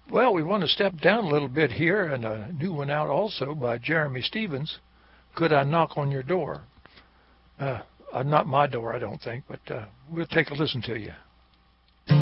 Well, we want to step down a little bit here, and a new one out also by Jeremy Stevens. Could I knock on your door? Not my door, I don't think, but we'll take a listen to you.